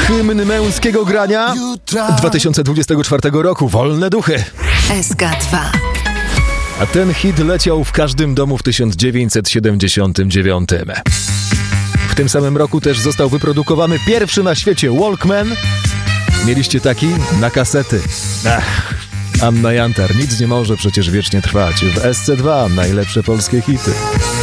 Hymn męskiego grania 2024 roku. Wolne duchy. SK2. A ten hit leciał w każdym domu w 1979. W tym samym roku też został wyprodukowany pierwszy na świecie Walkman. Mieliście taki? Na kasety. Anna Jantar, nic nie może przecież wiecznie trwać. W SC2 najlepsze polskie hity.